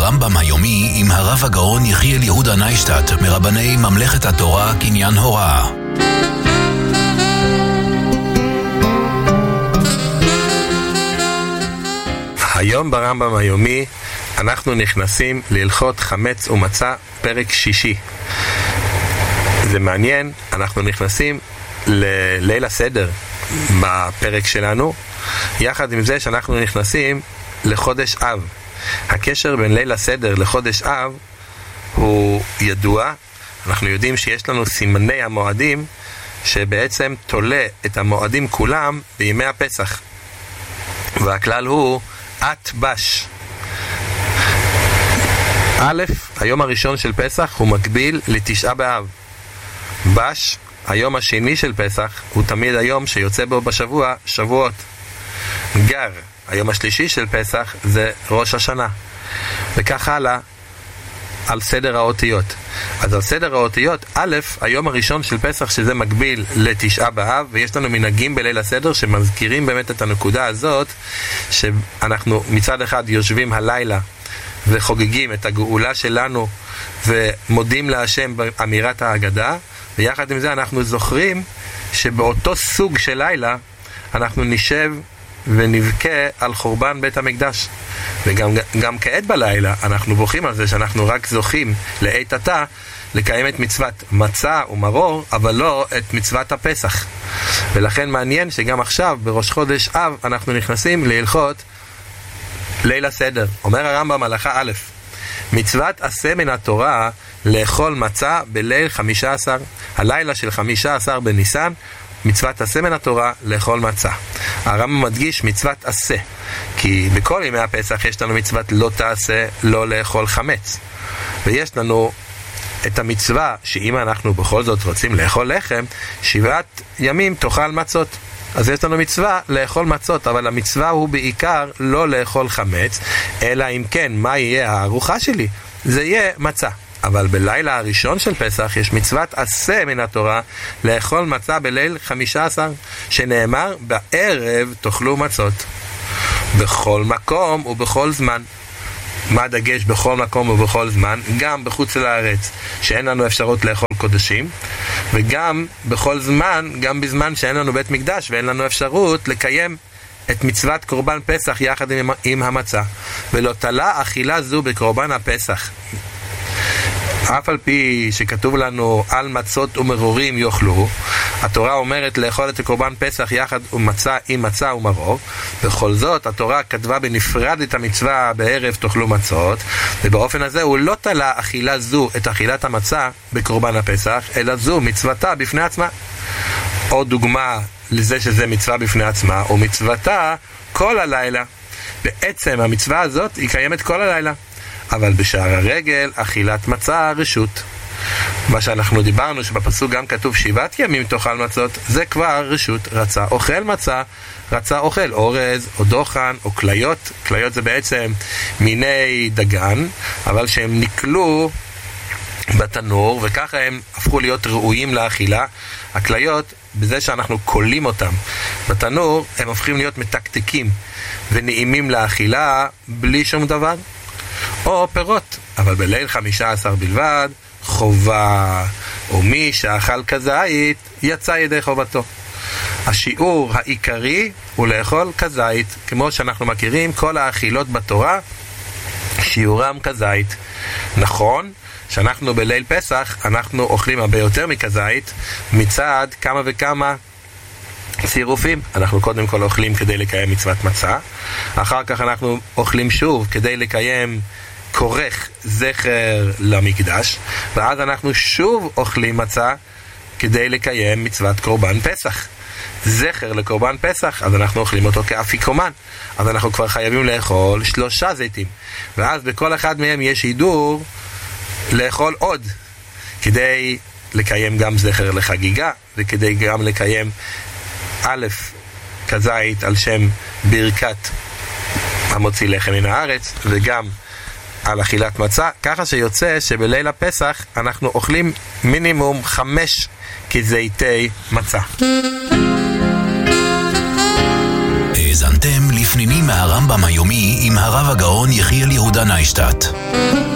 הרמב"ם היומי עם הרב הגאון יחיאל יהודה ניישטט מרבני ממלכת התורה קניין הוראה. היום ברמב"ם היומי אנחנו נכנסים להלכות חמץ ומצה פרק שישי. זה מעניין, אנחנו נכנסים לליל הסדר בפרק שלנו, יחד עם זה שאנחנו נכנסים לחודש אב. הקשר בין ליל הסדר לחודש אב הוא ידוע. אנחנו יודעים שיש לנו סימני המועדים שבעצם תולה את המועדים כולם בימי הפסח, והכלל הוא את בש. א', היום הראשון של פסח הוא מקביל לתשעה באב. בש, היום השני של פסח, הוא תמיד היום שיוצא בו בשבוע שבועות. גר, היום השלישי של פסח, זה ראש השנה. וכך הלאה על סדר האותיות. אז על סדר האותיות, א', היום הראשון של פסח שזה מקביל לתשעה באב, ויש לנו מנהגים בליל הסדר שמזכירים באמת את הנקודה הזאת, שאנחנו מצד אחד יושבים הלילה וחוגגים את הגאולה שלנו ומודים להשם באמירת ההגדה, ויחד עם זה אנחנו זוכרים שבאותו סוג של לילה אנחנו נשב ונבכה על חורבן בית המקדש. וגם כעת בלילה אנחנו בוכים על זה שאנחנו רק זוכים לעת עתה לקיים את מצוות מצה ומרור, אבל לא את מצוות הפסח. ולכן מעניין שגם עכשיו בראש חודש אב אנחנו נכנסים להלכות ליל הסדר. אומר הרמב"ם הלכה א', מצוות עשה מן התורה לאכול מצה בליל 15, הלילה של 15 בניסן, מצוות עשה מן התורה לאכול מצה. הרמב"ם מדגיש מצוות עשה, כי בכל ימי הפסח יש לנו מצוות לא תעשה, לא לאכול חמץ. ויש לנו את המצווה שאם אנחנו בכל זאת רוצים לאכול לחם, 7 ימים תאכל מצות. אז יש לנו מצווה לאכול מצות, אבל המצווה הוא בעיקר לא לאכול חמץ, אלא אם כן, מה יהיה הארוחה שלי? זה יהיה מצה. אבל בלילה הראשון של פסח יש מצוות עשה מן התורה לאכול מצה בליל 15, שנאמר בערב תאכלו מצות בכל מקום ובכל זמן. מה הדגש בכל מקום ובכל זמן? גם בחוץ לארץ שאין לנו אפשרות לאכול קודשים, וגם בכל זמן, גם בזמן שאין לנו בית מקדש ואין לנו אפשרות לקיים את מצוות קורבן פסח יחד עם המצה. ולא תלה אכילה זו בקורבן הפסח, אף על פי שכתוב לנו על מצות ומרורים יאכלו, התורה אומרת לאכול את קורבן פסח יחד עם מצה ומרור. בכל זאת התורה כתבה בנפרד את המצווה בערב תאכלו מצות, ובאופן הזה הוא לא תלה אכילה זו את אכילת המצה בקורבן הפסח, אלא זו מצוותה בפני עצמה. עוד דוגמה לזה שזה מצווה בפני עצמה, ומצוותה כל הלילה. בעצם המצווה הזאת היא קיימת כל הלילה, אבל בשער הרגל אכילת מצה רשות. מה שאנחנו דיברנו שבפסוק גם כתוב 7 ימים תאכל מצות, זה כבר רשות. רצה אוכל מצה, רצה אוכל אורז או דוחן או כליות. כליות זה בעצם מיני דגן, אבל שהם נקלו בתנור וככה הם הפכו להיות ראויים לאכילה. הכליות, בזה שאנחנו קולים אותם בתנור, הם הופכים להיות מתקתקים ונעימים לאכילה בלי שום דבר. או פירות, אבל בליל 15 בלבד חובה, או מי שאכל כזית יצא ידי חובתו. השיעור העיקרי הוא לאכול כזית, כמו שאנחנו מכירים כל האכילות בתורה שיעורם כזית. נכון שאנחנו בליל פסח אנחנו אוכלים הרבה יותר מכזית מצד כמה וכמה צירופים. אנחנו קודם כל אוכלים כדי לקיים מצוות מצה, אחר כך אנחנו אוכלים שוב כדי לקיים כורך זכר למקדש, ואז אנחנו שוב אוכלים מצה כדי לקיים מצוות קורבן פסח. זכר לקורבן פסח, אז אנחנו אוכלים אותו כאפיקומן, אז אנחנו כבר חייבים לאכול 3 זיתים, ואז בכל אחד מהם יש הידור לאכול עוד, כדי לקיים גם זכר לחגיגה, וכדי גם לקיים א' כזית על שם ברכת המוציא לחם מן הארץ, וגם על אכילת מצה, ככה שיוצא שבליל הפסח אנחנו אוכלים מינימום 5 כזיתי מצה. האזנתם לפנינים מהרמב"ם היומי עם הרב הגאון יחיאל יהודה ניישטט.